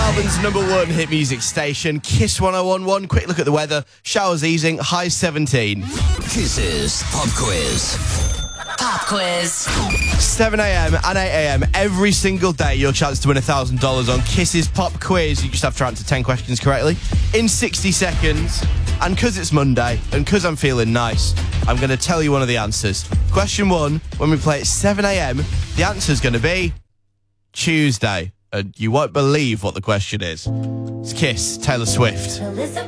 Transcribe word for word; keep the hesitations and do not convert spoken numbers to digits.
Melbourne's number one hit music station, Kiss one oh one one. Quick look at the weather. Showers easing, high seventeen. Kiss's Pop Quiz. Pop Quiz. seven a.m. and eight a.m. every single day, your chance to win one thousand dollars on Kiss's Pop Quiz. You just have to answer ten questions correctly in sixty seconds. And because it's Monday, and because I'm feeling nice, I'm going to tell you one of the answers. Question one, when we play at seven a.m, the answer's going to be Tuesday. And you won't believe what the question is. It's Kiss, Taylor Swift.